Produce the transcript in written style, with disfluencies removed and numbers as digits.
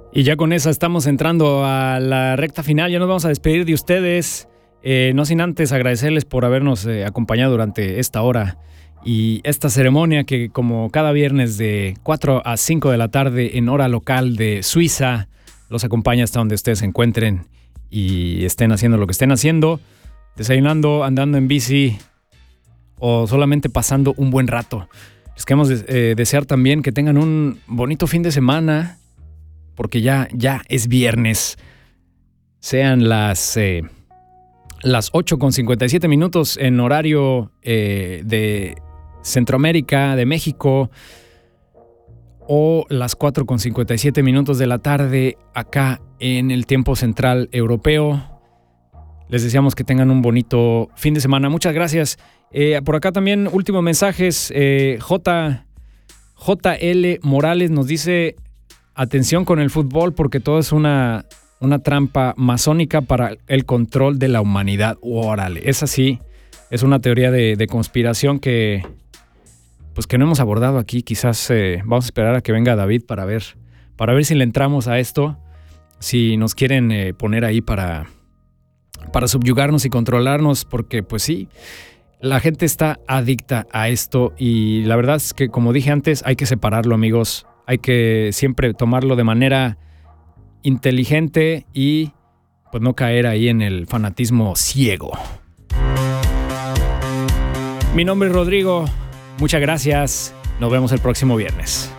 Y ya con esa estamos entrando a la recta final. Ya nos vamos a despedir de ustedes. No sin antes agradecerles por habernos acompañado durante esta hora y esta ceremonia que, como cada viernes de 4 a 5 de la tarde en hora local de Suiza, los acompaña hasta donde ustedes se encuentren y estén haciendo lo que estén haciendo, desayunando, andando en bici o solamente pasando un buen rato. Les queremos desear también que tengan un bonito fin de semana, porque ya es viernes. Sean las 8:57 en horario de Centroamérica, de México, o las 4:57 de la tarde acá en el tiempo central europeo. Les deseamos que tengan un bonito fin de semana. Muchas gracias. Por acá también últimos mensajes. JL Morales nos dice: atención con el fútbol porque todo es una trampa masónica para el control de la humanidad. Órale, esa sí es una teoría de conspiración que no hemos abordado aquí. Quizás vamos a esperar a que venga David para ver si le entramos a esto, si nos quieren poner ahí para subyugarnos y controlarnos, porque pues sí, la gente está adicta a esto y la verdad es que, como dije antes, hay que separarlo, amigos. Hay que siempre tomarlo de manera inteligente y pues no caer ahí en el fanatismo ciego. Mi nombre es Rodrigo. Muchas gracias. Nos vemos el próximo viernes.